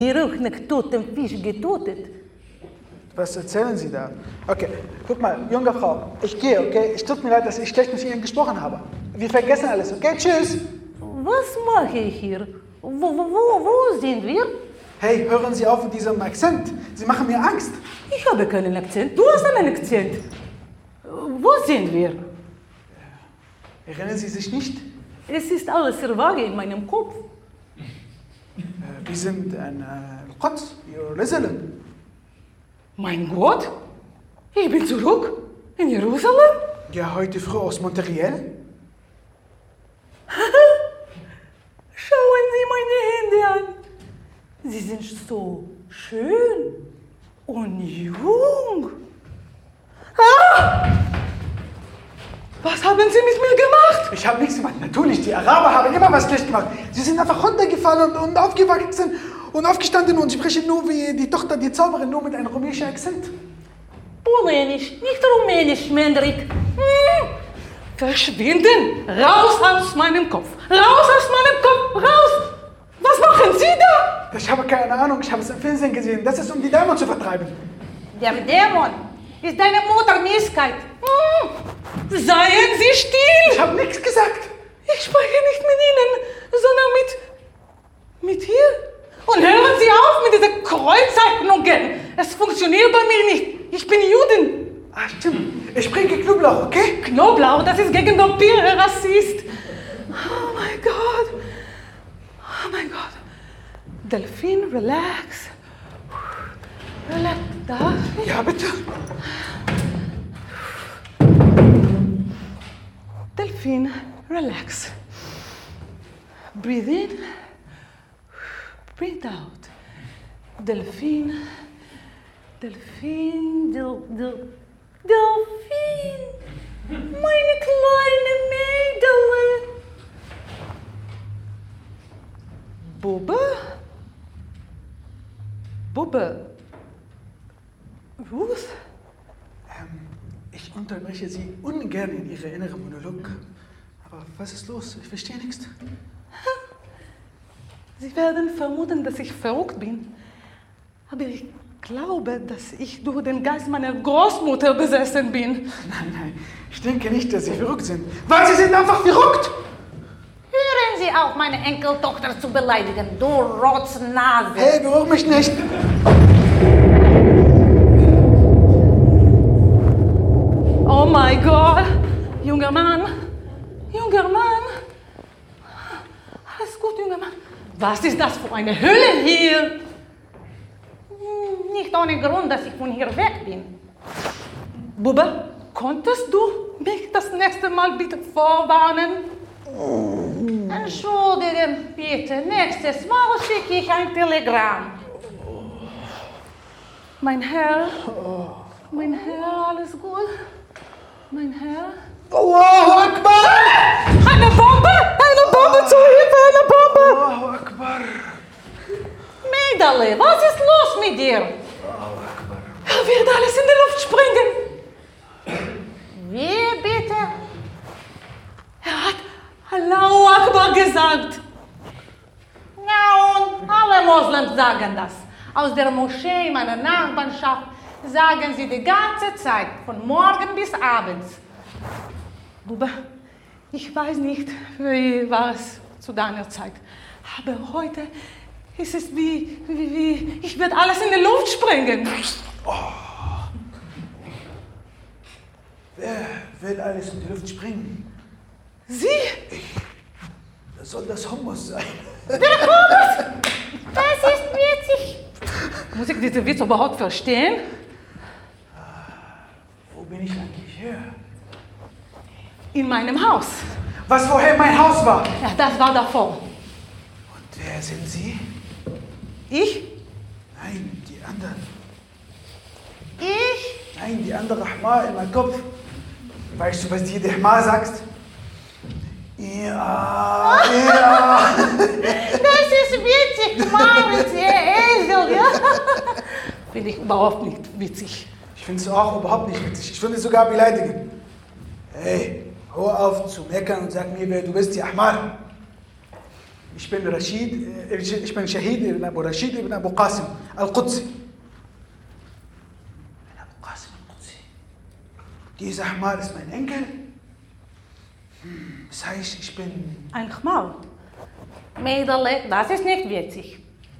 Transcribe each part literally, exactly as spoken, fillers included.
Geruch nach totem Fisch getötet. Was erzählen Sie da? Okay, guck mal, junge Frau, ich gehe, okay? Es tut mir leid, dass ich schlecht mit Ihnen gesprochen habe. Wir vergessen alles, okay? Tschüss! Was mache ich hier? Wo, wo, wo, wo sind wir? Hey, hören Sie auf mit diesem Akzent. Sie machen mir Angst. Ich habe keinen Akzent. Du hast einen Akzent. Wo sind wir? Erinnern Sie sich nicht? Es ist alles sehr vage in meinem Kopf. Wir sind in Al-Quds, Jerusalem. Mein Gott, ich bin zurück in Jerusalem. Ja, heute früh aus Monteriel. Schauen Sie meine Hände an. Sie sind so schön und jung. Ah! Was haben Sie mit mir gemacht? Ich habe nichts gemacht. Natürlich, die Araber haben immer was schlecht gemacht. Sie sind einfach runtergefallen und, und aufgewachsen und aufgestanden und sprechen nur wie die Tochter, die Zauberin, nur mit einem rumänischen Akzent. Polnisch, nicht rumänisch, Mendrik. Hm. Verschwinden! Raus aus meinem Kopf! Raus aus meinem Kopf! Raus! Was machen Sie da? Ich habe keine Ahnung, ich habe es im Fernsehen gesehen. Das ist, um die Dämon zu vertreiben. Der Dämon ist deine Mutter Mieskeit. Hm. Seien Sie still! Ich habe nichts gesagt. Ich spreche nicht mit Ihnen, sondern mit... mit hier. Und hören Sie auf mit diesen Kreuzzeichnungen. Es funktioniert bei mir nicht. Ich bin Juden. Ah, stimmt. Ich bringe Knoblauch, okay? Knoblauch, das ist gegen Vampire, Rassist. Oh mein Gott. Oh mein Gott. Delfin, relax. Relax. Da? Ja, bitte. Delfin, relax. Breathe in. Breathe out. Delfin. Delfin, del, del, Delfin. Meine kleine Mädel. Bubbe? Bubbe? Ruth? Ähm, ich unterbreche Sie ungern in Ihre innere Monolog. Aber was ist los? Ich verstehe nichts. Sie werden vermuten, dass ich verrückt bin. Aber ich glaube, dass ich durch den Geist meiner Großmutter besessen bin. Nein, nein, ich denke nicht, dass Sie verrückt sind. Weil Sie sind einfach verrückt! Hören Sie auf, meine Enkeltochter zu beleidigen, du Rotznase. Hey, berühr mich nicht! Oh mein Gott, junger Mann, junger Mann. Alles gut, junger Mann. Was ist das für eine Hölle hier? Nicht ohne Grund, dass ich von hier weg bin. Bubbe, konntest du mich das nächste Mal bitte vorwarnen? Entschuldige bitte, nächstes Mal schicke ich ein Telegramm. Mein Herr, mein Herr, alles gut? Mein Herr? Allahu Akbar! Eine Bombe! Eine Bombe, zu Hilfe, eine Bombe! Allahu Akbar! Mädel, was ist los mit dir? Allahu Akbar! Er wird alles in die Luft springen. Wie bitte? Er hat Allahu Akbar gesagt. Ja, und alle Moslems sagen das. Aus der Moschee in meiner Nachbarschaft sagen sie die ganze Zeit, von morgen bis abends. Bube, ich weiß nicht, wie war es zu deiner Zeit, aber heute ist es wie, wie, wie ich werde alles in die Luft sprengen. Oh. Wer will alles in die Luft springen? Sie? Ich. Das soll das Hummus sein. Der Hummus? Das ist witzig. Muss ich diesen Witz überhaupt verstehen? Wo bin ich eigentlich her? In meinem Haus. Was vorher mein Haus war? Ja, das war davor. Und wer sind Sie? Ich? Nein, die anderen. Ich? Nein, die andere Ahmar in meinem Kopf. Weißt du, was die Ahmar sagt? Ja, ja. Das ist witzig, Maritz, ihr Esel, ja? Finde ich überhaupt nicht witzig. Ich finde es auch überhaupt nicht witzig. Ich finde es sogar beleidigend. Hey, hör auf zu meckern und sag mir, wer du bist, die Ahmar. Ich bin Rashid, ich bin Shahid ibn Abu Rashid ibn Abu Qasim al-Qudsi. Abu Qasim al-Qudsi. Dieser Ahmar ist mein Enkel. Das heißt, ich bin... Ein Khmar. Mädel, das ist nicht witzig.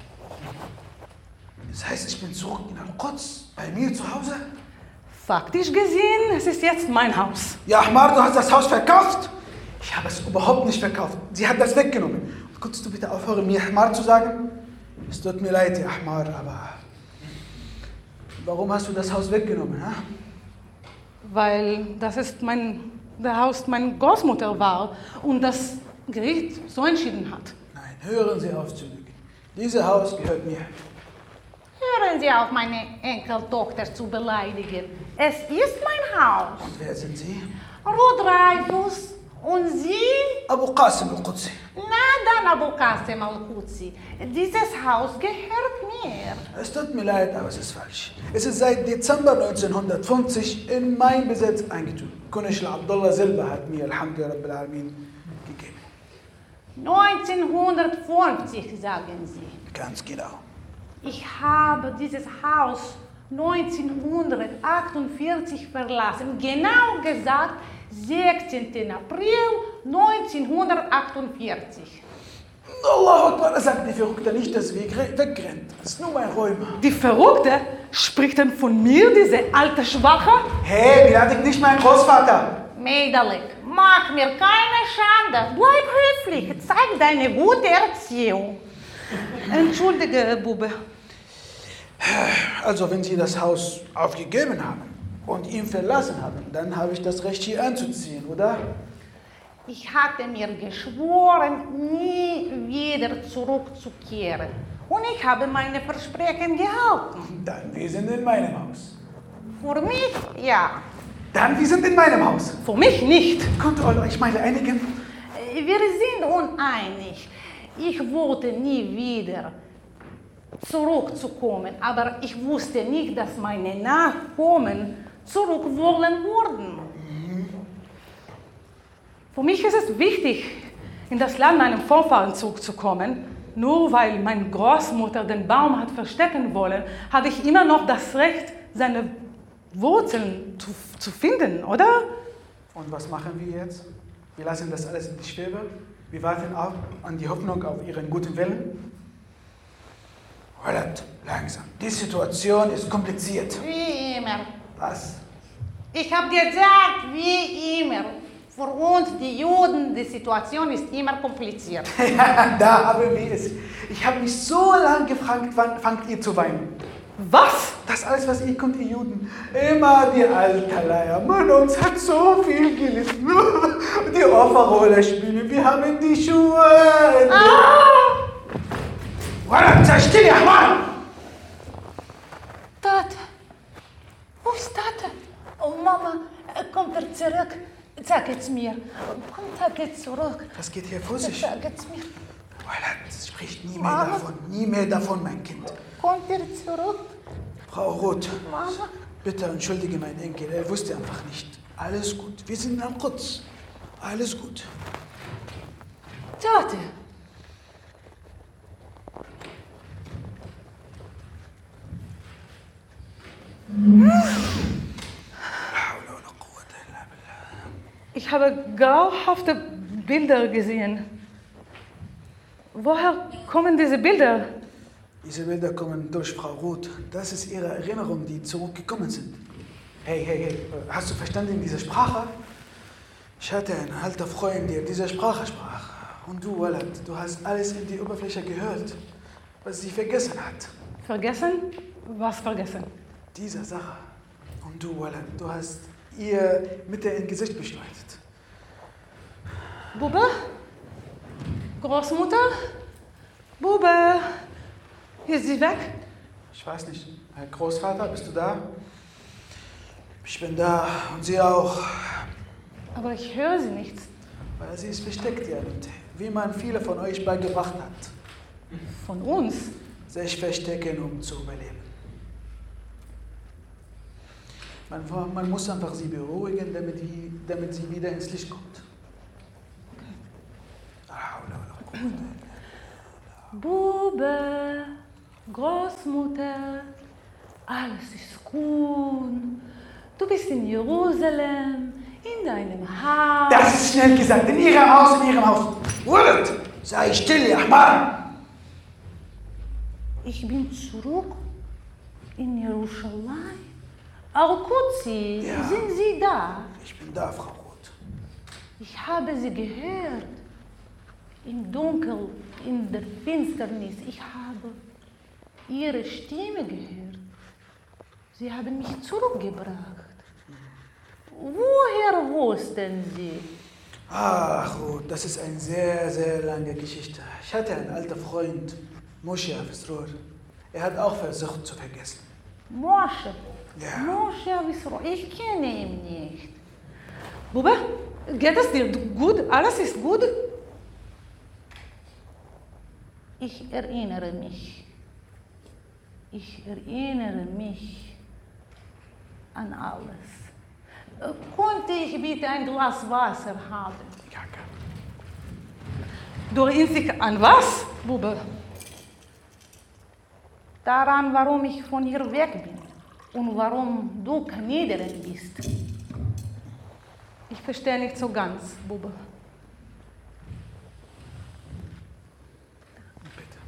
Das heißt, ich bin zurück in Al-Quds, bei mir zu Hause? Faktisch gesehen, es ist jetzt mein Haus. Ja, Ahmar, du hast das Haus verkauft? Ich habe es überhaupt nicht verkauft. Sie hat das weggenommen. Könntest du bitte aufhören, mir Ahmar zu sagen? Es tut mir leid, Ahmar, aber... Warum hast du das Haus weggenommen, ha? Weil das ist mein, der Haus meiner Großmutter war und das Gericht so entschieden hat. Nein, hören Sie auf zu lügen. Dieses Haus gehört mir. Hören Sie auf, meine Enkeltochter zu beleidigen. Es ist mein Haus. Und wer sind Sie? Ruth Dreyfus. Und Sie? Abu Qasim al-Qudsi. Na dann, Abu Qasim al-Qudsi. Dieses Haus gehört mir. Es tut mir leid, aber es ist falsch. Es ist seit Dezember neunzehnhundertfünfzig in mein Besitz eingezogen. König Abdullah selber hat mir Alhamdulillah Rabbil Alamin gegeben. neunzehnhundertfünfzig, sagen Sie. Ganz genau. Ich habe dieses Haus neunzehnhundertachtundvierzig verlassen. Genau gesagt, sechzehnten April neunzehnhundertachtundvierzig. Allahu Akbar, sagt die Verrückte nicht, dass wir wegrennt. Das ist nur mein Räumer. Die Verrückte spricht dann von mir, diese alte Schwache? Hey, beleidigt nicht meinen Großvater. Mädelig, mach mir keine Schande. Bleib höflich, zeig deine gute Erziehung. Entschuldige, Bube. Also, wenn Sie das Haus aufgegeben haben und ihn verlassen haben, dann habe ich das Recht, hier einzuziehen, oder? Ich hatte mir geschworen, nie wieder zurückzukehren. Und ich habe meine Versprechen gehalten. Dann, wir sind in meinem Haus. Für mich, ja. Dann, wir sind in meinem Haus. Für mich nicht. Könnt ihr euch mal einigen? Wir sind uneinig. Ich wollte nie wieder zurückzukommen, aber ich wusste nicht, dass meine Nachkommen zurück wollen würden. Mhm. Für mich ist es wichtig, in das Land meinem Vorfahren zurückzukommen. Nur weil meine Großmutter den Baum hat verstecken wollen, habe ich immer noch das Recht, seine Wurzeln zu, zu finden, oder? Und was machen wir jetzt? Wir lassen das alles in die Schwebe. Wir warten auf, an die Hoffnung auf Ihren guten Willen. Walad, langsam. Die Situation ist kompliziert. Wie immer. Was? Ich habe gesagt, wie immer. Für uns, die Juden, die Situation ist immer kompliziert. Da haben wir es. Ich habe mich so lange gefragt, wann fangt ihr zu weinen? Was? Das alles, was ihr kommt, ihr Juden. Immer die alte Leier. Mann, uns hat so viel gelitten. Die Opferrolle spielen. Wir haben die Schuhe. Ah! Walad, sei still, ja, Mann! Tate. Wo ist Tate? Oh, Mama, kommt er zurück? Sag es mir. Kommt er jetzt zurück? Das geht hier vor sich. Sag es mir. Walad, sprich nie mehr Mama. davon. Nie mehr davon, mein Kind. Kommt er zurück? Frau Roth, Mama. bitte entschuldige meinen Enkel. Er wusste einfach nicht. Alles gut. Wir sind in Al-Quds. Alles gut. Tate. Ich habe grauhafte Bilder gesehen. Woher kommen diese Bilder? Diese Bilder kommen durch Frau Roth. Das ist ihre Erinnerung, die zurückgekommen sind. Hey, hey, hey, hast du verstanden diese Sprache? Ich hatte einen alter Freund, der diese Sprache sprach. Und du, Walad, du hast alles in die Oberfläche gehört, was sie vergessen hat. Vergessen? Was vergessen? Diese Sache. Und du, Walad, du hast ihr mit der ins Gesicht beschneidet. Bube? Großmutter? Bube? Ist sie weg? Ich weiß nicht. Herr Großvater, bist du da? Ich bin da und sie auch. Aber ich höre sie nicht. Weil sie ist versteckt, ja, Leute. Wie man viele von euch beigebracht hat. Von uns? Sich verstecken, um zu überleben. Man, man muss einfach sie beruhigen, damit, die, damit sie wieder ins Licht kommt. Bube, Großmutter, alles ist gut. Du bist in Jerusalem, in deinem Haus. Das ist schnell gesagt. In Ihrem Haus, in Ihrem Haus. Wurd! Sei still, ja, Mann! Ich bin zurück in Jerusalem. Al-Qudsi, Ja. sind Sie da? Ich bin da, Frau Roth. Ich habe Sie gehört. Im Dunkel, in der Finsternis. Ich habe Ihre Stimme gehört. Sie haben mich zurückgebracht. Woher wussten Sie? Ach, Ruth, das ist eine sehr, sehr lange Geschichte. Ich hatte einen alten Freund, Moshe Avesror. Er hat auch versucht zu vergessen. Moshe. Ja. Moshe Avesror. Ich kenne ihn nicht. Bube, geht es dir gut? Alles ist gut? Ich erinnere mich. Ich erinnere mich an alles. Konnte ich bitte ein Glas Wasser haben? Ja, gern. Du erinnerst dich an was, Bube? Daran, warum ich von hier weg bin und warum du Kanadier bist. Ich verstehe nicht so ganz, Bube. Bitte.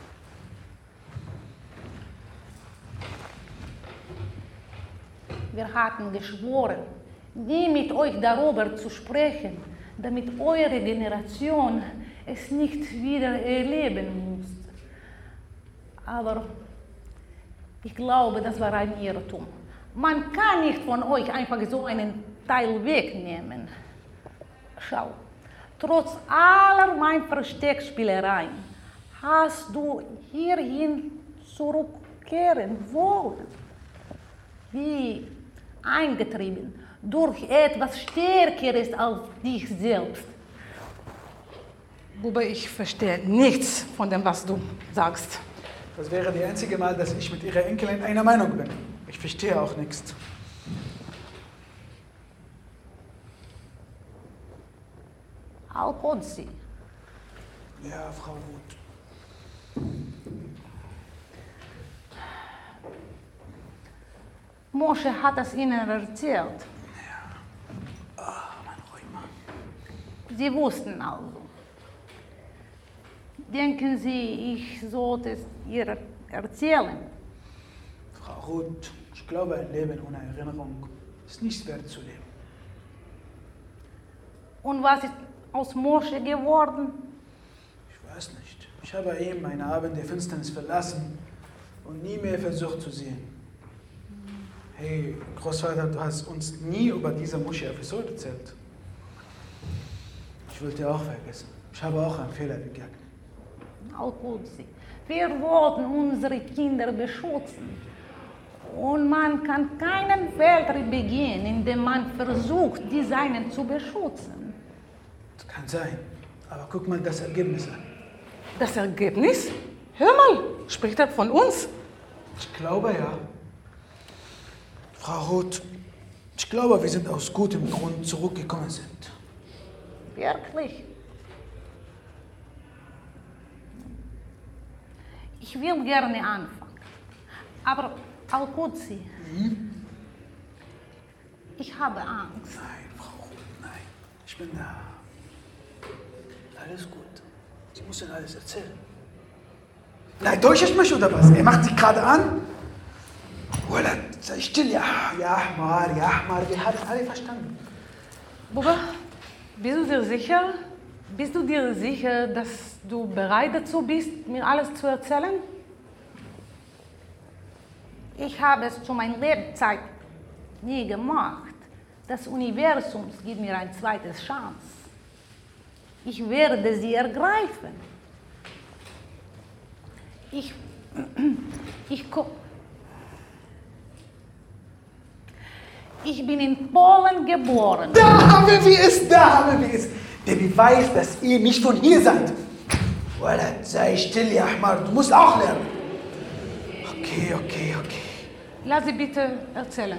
Wir hatten geschworen, nie mit euch darüber zu sprechen, damit eure Generation es nicht wieder erleben muss. Aber ich glaube, das war ein Irrtum. Man kann nicht von euch einfach so einen Teil wegnehmen. Schau, trotz aller meiner Versteckspielereien hast du hierhin zurückkehren wollen. Wie eingetrieben durch etwas Stärkeres als dich selbst. Bube, ich verstehe nichts von dem, was du sagst. Das wäre die einzige Mal, dass ich mit Ihrer Enkelin einer Meinung bin. Ich verstehe auch nichts. Al-Qudsi. Ja, Frau Roth. Moshe hat es ihnen erzählt. Ah, mein Rheuma. Sie wussten also. Denken Sie, ich sollte es ihr erzählen? Frau Roth, ich glaube, ein Leben ohne Erinnerung ist nicht wert zu leben. Und was ist aus Moshe geworden? Ich weiß nicht. Ich habe ihm einen Abend der Finsternis verlassen und nie mehr versucht zu sehen. Hey, Großvater, du hast uns nie über diese Moshe Avesror erzählt. Ich wollte auch vergessen. Ich habe auch einen Fehler begangen. Al-Qudsi, wir wollten unsere Kinder beschützen. Und man kann keinen Fehler begehen, indem man versucht, die Seinen zu beschützen. Das kann sein. Aber guck mal das Ergebnis an. Das Ergebnis? Hör mal, spricht er von uns? Ich glaube ja. Frau Roth, ich glaube, wir sind aus gutem Grund zurückgekommen sind. Wirklich? Ich will gerne anfangen. Aber Al-Qudsi, Mhm. ich habe Angst. Nein, Frau Roth, nein. Ich bin da. Alles gut. Sie müssen alles erzählen. Nein, täuscht mich oder was? Er macht sich gerade an. Oder, sei still, ja, ja, Ahmar, ja, Ahmar, wir haben alle verstanden. Bube, bist du dir sicher? Bist du dir sicher, dass du bereit dazu bist, mir alles zu erzählen? Ich habe es zu meiner Lebzeit nie gemacht. Das Universum gibt mir eine zweite Chance. Ich werde sie ergreifen. Ich, ich, ko- ich bin in Polen geboren. Da haben wir es, da haben wir es. Der Beweis, dass ihr nicht von hier seid. Oder, sei still, ja, Ahmar, du musst auch lernen. Okay, okay, okay. Lass sie bitte erzählen.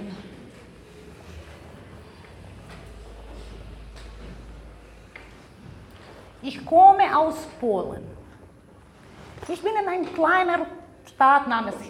Ich komme aus Polen. Ich bin in einer kleinen Stadt namens